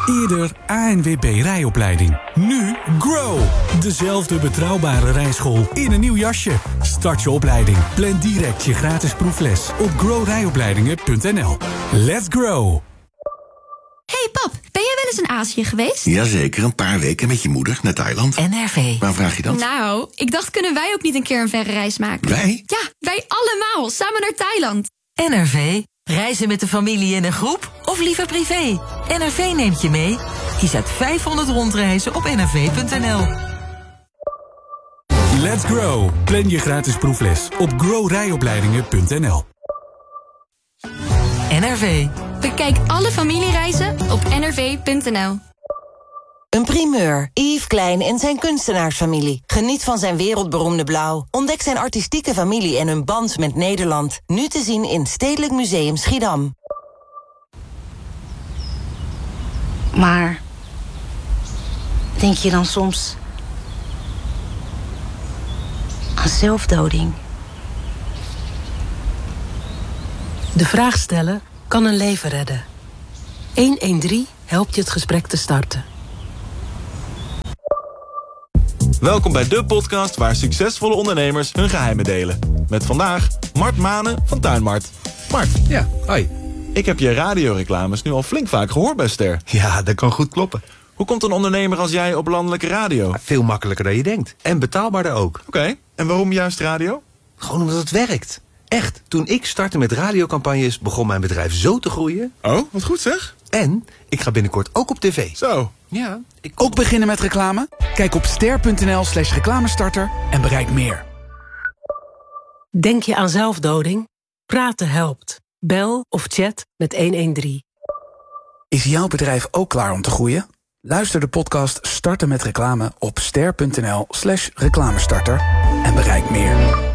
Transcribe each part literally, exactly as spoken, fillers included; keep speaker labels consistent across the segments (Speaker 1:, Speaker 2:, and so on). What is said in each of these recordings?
Speaker 1: Eerder A N W B rijopleiding. Nu Grow. Dezelfde betrouwbare rijschool in een nieuw jasje. Start je opleiding. Plan direct je gratis proefles op grow rijopleidingen punt n l. Let's grow.
Speaker 2: Hey pap, ben jij wel eens in Azië geweest?
Speaker 3: Jazeker, een paar weken met je moeder naar Thailand.
Speaker 2: N R V.
Speaker 3: Waar vraag je dat?
Speaker 2: Nou, ik dacht, kunnen wij ook niet een keer een verre reis maken?
Speaker 3: Wij?
Speaker 2: Ja, wij allemaal, samen naar Thailand.
Speaker 4: N R V. Reizen met de familie in een groep of liever privé? N R V neemt je mee. Kies uit vijfhonderd rondreizen op n r v punt n l.
Speaker 1: Let's grow. Plan je gratis proefles op grow rijopleidingen punt n l.
Speaker 4: N R V.
Speaker 2: Bekijk alle familiereizen op n r v punt n l.
Speaker 5: Een primeur. Yves Klein en zijn kunstenaarsfamilie. Geniet van zijn wereldberoemde blauw. Ontdek zijn artistieke familie en hun band met Nederland. Nu te zien in Stedelijk Museum Schiedam.
Speaker 6: Maar denk je dan soms aan zelfdoding?
Speaker 7: De vraag stellen kan een leven redden. honderddertien helpt je het gesprek te starten.
Speaker 8: Welkom bij de podcast waar succesvolle ondernemers hun geheimen delen. Met vandaag Mart Manen van Tuinmart. Mart.
Speaker 9: Ja, hoi.
Speaker 8: Ik heb je radioreclames nu al flink vaak gehoord bij Ster.
Speaker 9: Ja, dat kan goed kloppen.
Speaker 8: Hoe komt een ondernemer als jij op landelijke radio?
Speaker 9: Veel makkelijker dan je denkt. En betaalbaarder ook.
Speaker 8: Oké, okay. En waarom juist radio?
Speaker 9: Gewoon omdat het werkt. Echt, toen ik startte met radiocampagnes begon mijn bedrijf zo te groeien.
Speaker 8: Oh, wat goed zeg.
Speaker 9: En ik ga binnenkort ook op tv.
Speaker 8: Zo.
Speaker 9: Ja. Ik...
Speaker 10: Ook beginnen met reclame? Kijk op ster punt n l slash reclamestarter en bereik meer.
Speaker 7: Denk je aan zelfdoding? Praten helpt. Bel of chat met honderddertien.
Speaker 10: Is jouw bedrijf ook klaar om te groeien? Luister de podcast Starten met reclame op ster punt n l slash reclamestarter en bereik meer.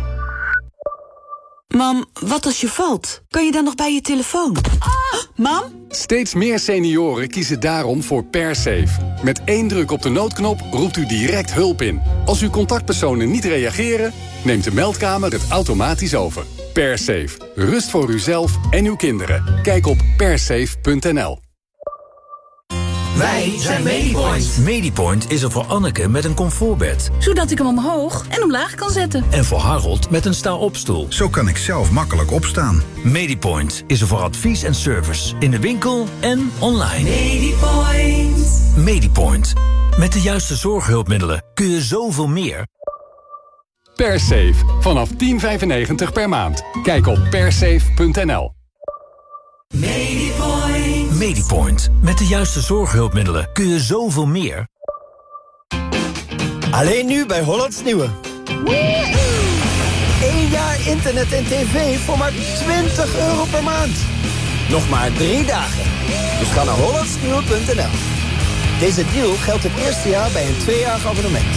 Speaker 11: Mam, wat als je valt? Kan je dan nog bij je telefoon? Ah, mam?
Speaker 12: Steeds meer senioren kiezen daarom voor PerSafe. Met één druk op de noodknop roept u direct hulp in. Als uw contactpersonen niet reageren, neemt de meldkamer het automatisch over. PerSafe. Rust voor uzelf en uw kinderen. Kijk op persafe punt n l.
Speaker 13: Wij zijn Medipoint. Medipoint is er voor Anneke met een comfortbed.
Speaker 14: Zodat ik hem omhoog en omlaag kan zetten.
Speaker 13: En voor Harold met een sta-opstoel.
Speaker 15: Zo kan ik zelf makkelijk opstaan.
Speaker 13: Medipoint is er voor advies en service. In de winkel en online.
Speaker 14: Medipoint.
Speaker 13: Medipoint. Met de juiste zorghulpmiddelen kun je zoveel meer.
Speaker 12: PerSafe. Vanaf tien vijfennegentig per maand. Kijk op persafe punt n l.
Speaker 13: Medipoint. Medipoint. Met de juiste zorghulpmiddelen kun je zoveel meer.
Speaker 16: Alleen nu bij Hollands Nieuwe. Eén jaar internet en tv voor maar twintig euro per maand. Nog maar drie dagen. Dus ga naar hollands nieuwe punt n l. Deze deal geldt het eerste jaar bij een tweejarig abonnement.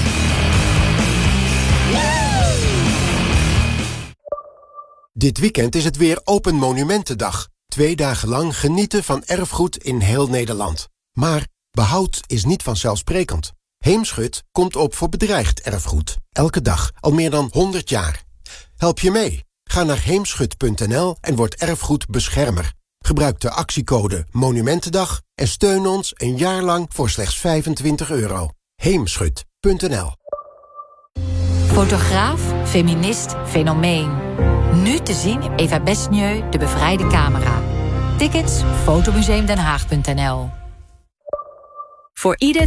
Speaker 17: Dit weekend is het weer Open Monumentendag. Twee dagen lang genieten van erfgoed in heel Nederland. Maar behoud is niet vanzelfsprekend. Heemschut komt op voor bedreigd erfgoed. Elke dag, al meer dan honderd jaar. Help je mee? Ga naar heemschut punt n l en word erfgoedbeschermer. Gebruik de actiecode Monumentendag en steun ons een jaar lang voor slechts vijfentwintig euro. heemschut punt n l.
Speaker 18: Fotograaf, feminist, fenomeen. Nu te zien in Eva Besnieu, De Bevrijde Camera. Tickets, fotomuseum den haag punt n l.
Speaker 19: Voor ieder